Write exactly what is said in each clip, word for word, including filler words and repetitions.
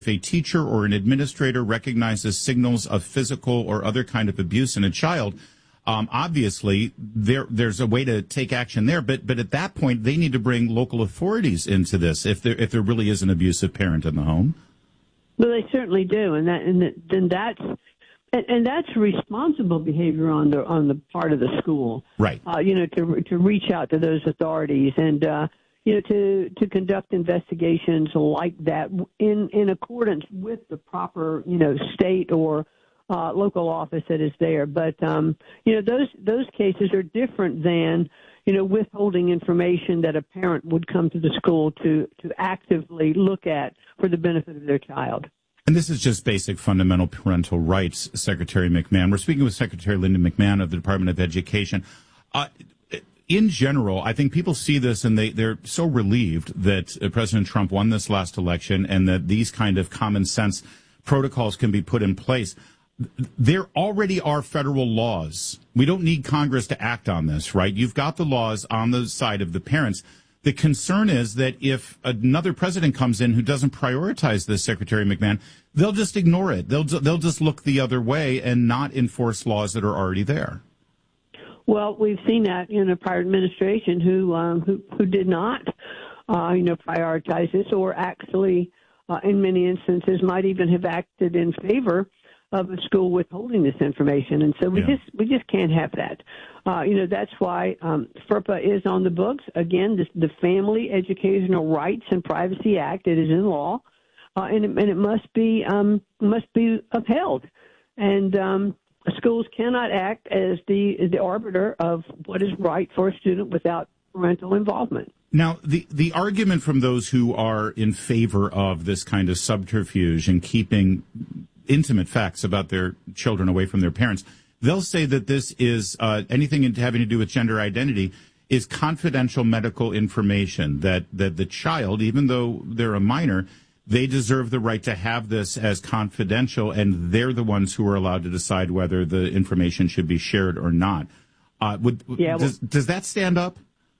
If a teacher or an administrator recognizes signals of physical or other kind of abuse in a child, um, obviously there there's a way to take action there. But but at that point, they need to bring local authorities into this if there if there really is an abusive parent in the home. Well, they certainly do, and that and then that's and, and that's responsible behavior on the on the part of the school, right? Uh, you know, to to reach out to those authorities and uh, you know to to conduct investigations like that in in accordance with the proper you know state or uh, local office that is there. But um, you know those those cases are different than you know withholding information that a parent would come to the school to to actively look at for the benefit of their child. And this is just basic fundamental parental rights, Secretary McMahon. We're speaking with Secretary Linda McMahon of the Department of Education. Uh, in general, I think people see this and they, they're so relieved that uh, President Trump won this last election and that these kind of common sense protocols can be put in place. There already are federal laws. We don't need Congress to act on this, right? You've got the laws on the side of the parents. The concern is that if another president comes in who doesn't prioritize this, Secretary McMahon, they'll just ignore it. They'll they'll just look the other way and not enforce laws that are already there. Well, we've seen that in a prior administration who um, who, who did not, uh, you know, prioritize this, or actually, uh, in many instances, might even have acted in favor of a school withholding this information. And so we yeah. just we just can't have that. Uh, you know, that's why um, FERPA is on the books. Again, this, the Family Educational Rights and Privacy Act, it is in law, uh, and, it, and it must be um, must be upheld. And um, schools cannot act as the the arbiter of what is right for a student without parental involvement. Now, the, the argument from those who are in favor of this kind of subterfuge and keeping intimate facts about their children away from their parents, they'll say that this is uh, anything having to do with gender identity is confidential medical information, that, that the child, even though they're a minor, they deserve the right to have this as confidential, and they're the ones who are allowed to decide whether the information should be shared or not. Uh, would, yeah, well, does, does that stand up?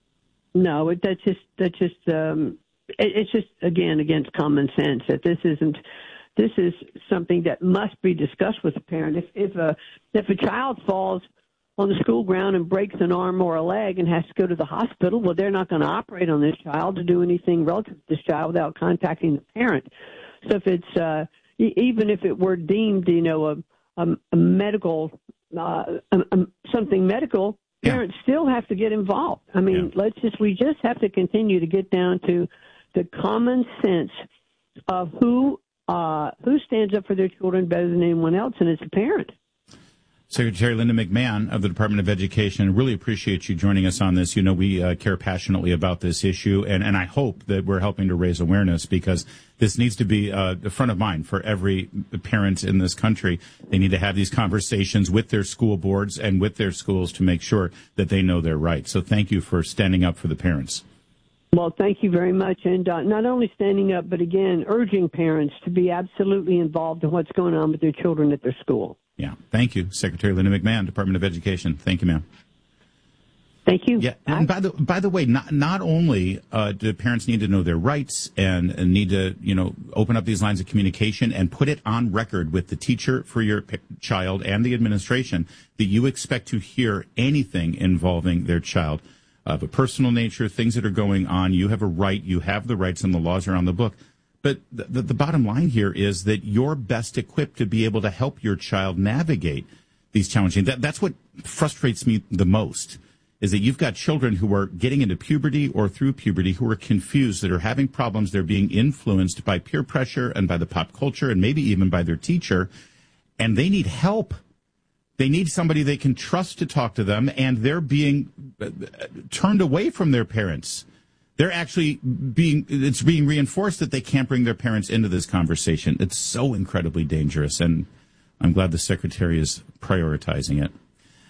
No, it, that's just, that's just um, it, it's just, again, against common sense that this isn't, This is something that must be discussed with the parent. If if a if a child falls on the school ground and breaks an arm or a leg and has to go to the hospital, well, they're not going to operate on this child to do anything relative to this child without contacting the parent. So if it's uh, e- even if it were deemed, you know, a a, a medical uh, a, a, something medical, parents yeah. still have to get involved. I mean, yeah. let's just we just have to continue to get down to the common sense of who. Uh, who stands up for their children better than anyone else, and it's a parent. Secretary Linda McMahon of the Department of Education, really appreciate you joining us on this. You know, we uh, care passionately about this issue, and, and I hope that we're helping to raise awareness because this needs to be uh, the front of mind for every parent in this country. They need to have these conversations with their school boards and with their schools to make sure that they know their rights. So thank you for standing up for the parents. Well, thank you very much. And uh, not only standing up, but again, urging parents to be absolutely involved in what's going on with their children at their school. Yeah. Thank you, Secretary Linda McMahon, Department of Education. Thank you, ma'am. Thank you. Yeah. And by the by the way, not not only uh, do parents need to know their rights and, and need to, you know, open up these lines of communication and put it on record with the teacher for your p- child and the administration that you expect to hear anything involving their child. Of a personal nature, things that are going on, you have a right, you have the rights, and the laws are on the book. But the, the, the bottom line here is that you're best equipped to be able to help your child navigate these challenging. That, that's what frustrates me the most, is that you've got children who are getting into puberty or through puberty who are confused, that are having problems, they're being influenced by peer pressure and by the pop culture and maybe even by their teacher, and they need help. They need somebody they can trust to talk to them, and they're being turned away from their parents. They're actually being, it's being reinforced that they can't bring their parents into this conversation. It's so incredibly dangerous, and I'm glad the Secretary is prioritizing it.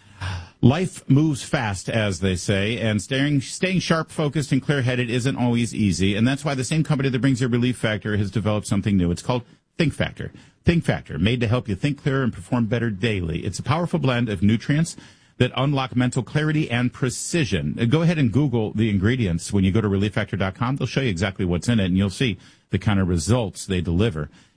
Life moves fast, as they say, and staying, staying sharp, focused, and clear-headed isn't always easy, and that's why the same company that brings you Relief Factor has developed something new. It's called Think Factor. Think Factor, made to help you think clearer and perform better daily. It's a powerful blend of nutrients that unlock mental clarity and precision. Go ahead and Google the ingredients when you go to relief factor dot com. They'll show you exactly what's in it, and you'll see the kind of results they deliver.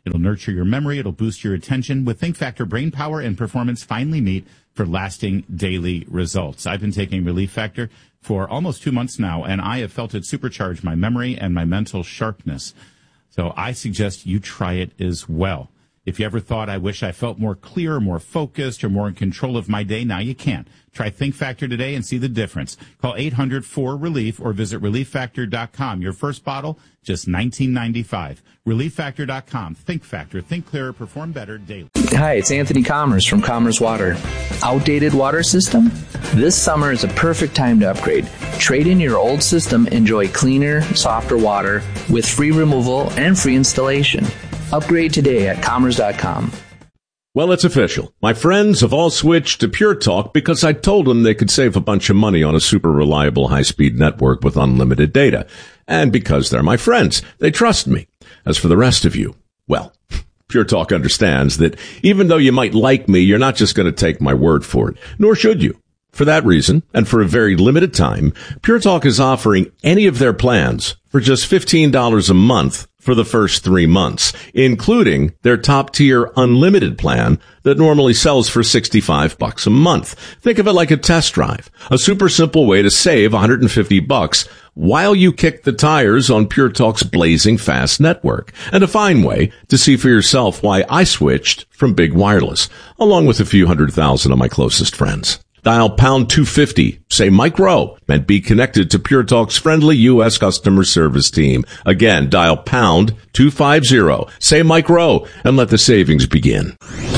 It'll nurture your memory. It'll boost your attention. With Think Factor, brain power and performance finally meet for lasting daily results. I've been taking Relief Factor for almost two months now, and I have felt it supercharge my memory and my mental sharpness. So I suggest you try it as well. If you ever thought, I wish I felt more clear, more focused, or more in control of my day, now you can. Try Think Factor today and see the difference. Call eight hundred four relief or visit relief factor dot com. Your first bottle, just nineteen ninety-five. relief factor dot com. Think Factor. Think clearer. Perform better daily. Hi, it's Anthony Commerce from Commerce Water. Outdated water system? This summer is a perfect time to upgrade. Trade in your old system, enjoy cleaner, softer water with free removal and free installation. Upgrade today at commerce dot com. Well, it's official. My friends have all switched to Pure Talk because I told them they could save a bunch of money on a super reliable high-speed network with unlimited data. And because they're my friends, they trust me. As for the rest of you, well, Pure Talk understands that even though you might like me, you're not just going to take my word for it, nor should you. For that reason, and for a very limited time, Pure Talk is offering any of their plans for just fifteen dollars a month for the first three months, including their top-tier unlimited plan that normally sells for sixty-five bucks a month. Think of it like a test drive, a super simple way to save one hundred fifty bucks while you kick the tires on Pure Talk's blazing fast network, and a fine way to see for yourself why I switched from Big Wireless, along with a few hundred thousand of my closest friends. Dial pound two fifty, say Mike Rowe, and be connected to Pure Talk's friendly U S customer service team. Again, dial pound two fifty, say Mike Rowe, and let the savings begin.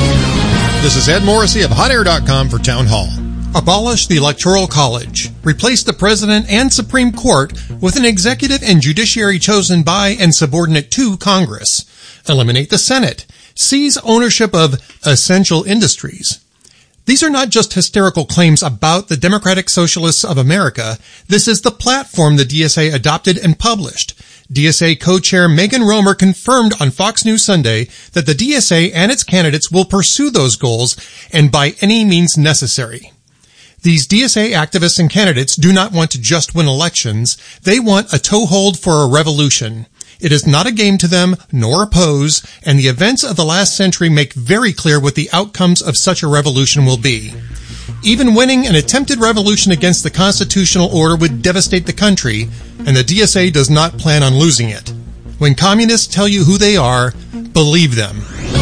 This is Ed Morrissey of hot air dot com for Town Hall. Abolish the Electoral College. Replace the President and Supreme Court with an executive and judiciary chosen by and subordinate to Congress. Eliminate the Senate. Seize ownership of essential industries. These are not just hysterical claims about the Democratic Socialists of America. This is the platform the D S A adopted and published. D S A co-chair Megan Romer confirmed on Fox News Sunday that the D S A and its candidates will pursue those goals and by any means necessary. These D S A activists and candidates do not want to just win elections. They want a toehold for a revolution. It is not a game to them, nor a pose, and the events of the last century make very clear what the outcomes of such a revolution will be. Even winning an attempted revolution against the constitutional order would devastate the country, and the D S A does not plan on losing it. When communists tell you who they are, believe them.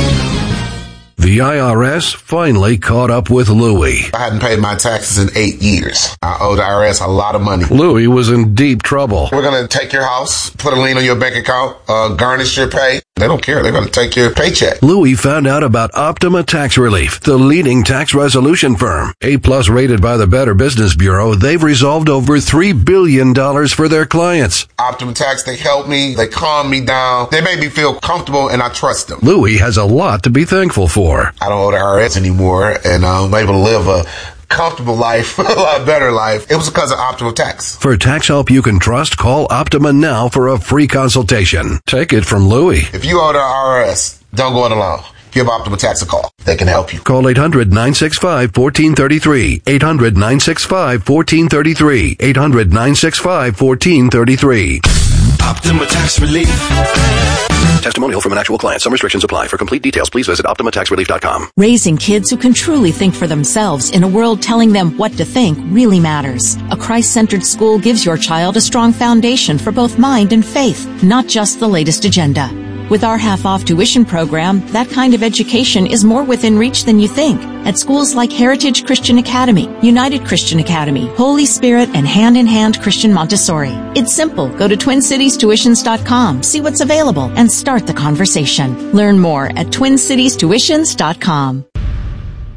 The I R S finally caught up with Louie. I hadn't paid my taxes in eight years. I owe the I R S a lot of money. Louie was in deep trouble. We're going to take your house, put a lien on your bank account, uh, garnish your pay. They don't care. They're going to take your paycheck. Louie found out about Optima Tax Relief, the leading tax resolution firm. A-plus rated by the Better Business Bureau, they've resolved over three billion dollars for their clients. Optima Tax, they help me. They calm me down. They make me feel comfortable, and I trust them. Louie has a lot to be thankful for. I don't owe the I R S anymore, and I'm able to live a comfortable life, a lot better life. It was because of Optima Tax. For tax help you can trust, call Optima now for a free consultation. Take it from Louie. If you owe the I R S, don't go it alone. Give Optima Tax a call. They can help you. Call eight hundred nine six five one four three three. eight hundred nine six five one four three three. eight hundred nine six five one four three three. Optima Tax Relief. Testimonial from an actual client. Some restrictions apply. For complete details, please visit optima tax relief dot com. Raising kids who can truly think for themselves in a world telling them what to think really matters. A Christ-centered school gives your child a strong foundation for both mind and faith, not just the latest agenda. With our half-off tuition program, that kind of education is more within reach than you think. At schools like Heritage Christian Academy, United Christian Academy, Holy Spirit, and Hand in Hand Christian Montessori. It's simple. Go to twin cities tuitions dot com, see what's available, and start the conversation. Learn more at twin cities tuitions dot com.